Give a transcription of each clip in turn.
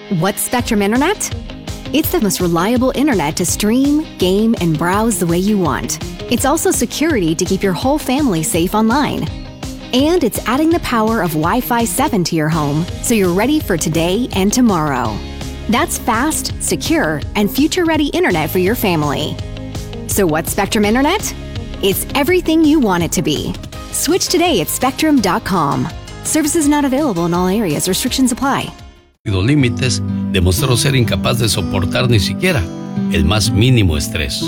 What's Spectrum Internet? It's the most reliable internet to stream, game, and browse the way you want. It's also security to keep your whole family safe online. And it's adding the power of Wi-Fi 7 to your home so you're ready for today and tomorrow. That's fast, secure, and future-ready internet for your family. So what's Spectrum Internet? It's everything you want it to be. Switch today at Spectrum.com. Services not available in all areas. Restrictions apply. Los límites, demostró ser incapaz de soportar ni siquiera el más mínimo estrés.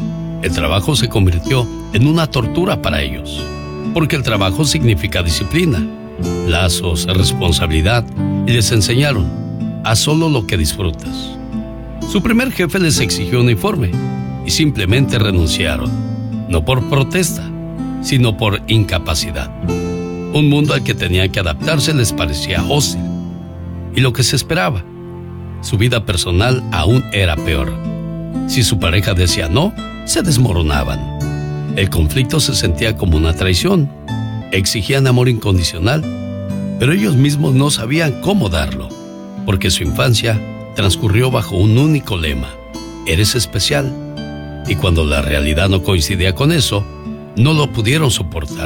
El trabajo se convirtió en una tortura para ellos, porque el trabajo significa disciplina, lazos, responsabilidad, y les enseñaron: haz solo lo que disfrutas. Su primer jefe les exigió un informe y simplemente renunciaron, no por protesta, sino por incapacidad. Un mundo al que tenían que adaptarse les parecía hostil. Y lo que se esperaba, su vida personal aún era peor. Si su pareja decía no, se desmoronaban. El conflicto se sentía como una traición. Exigían amor incondicional, pero ellos mismos no sabían cómo darlo, porque su infancia transcurrió bajo un único lema: eres especial. Y cuando la realidad no coincidía con eso, no lo pudieron soportar.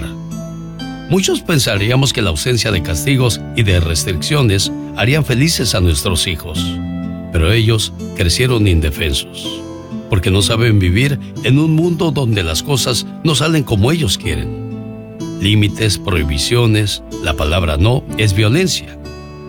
Muchos pensaríamos que la ausencia de castigos y de restricciones harían felices a nuestros hijos, pero ellos crecieron indefensos, porque no saben vivir en un mundo donde las cosas no salen como ellos quieren. Límites, prohibiciones, la palabra no es violencia.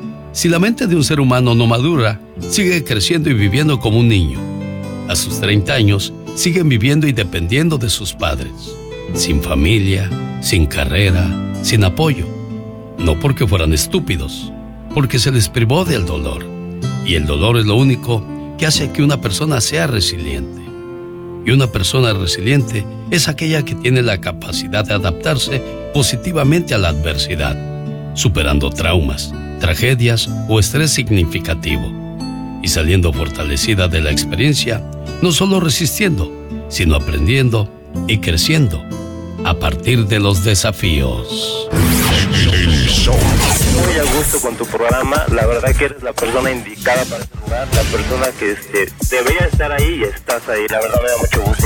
Si la mente de un ser humano no madura, sigue creciendo y viviendo como un niño. A sus 30 años, siguen viviendo y dependiendo de sus padres, sin familia, sin carrera, sin apoyo. No porque fueran estúpidos, porque se les privó del dolor. Y el dolor es lo único que hace que una persona sea resiliente. Y una persona resiliente es aquella que tiene la capacidad de adaptarse positivamente a la adversidad, superando traumas, tragedias o estrés significativo, y saliendo fortalecida de la experiencia, no solo resistiendo, sino aprendiendo y creciendo a partir de los desafíos. Muy a gusto con tu programa, la verdad que eres la persona indicada para este lugar, la persona que debería estar ahí y estás ahí, la verdad me da mucho gusto.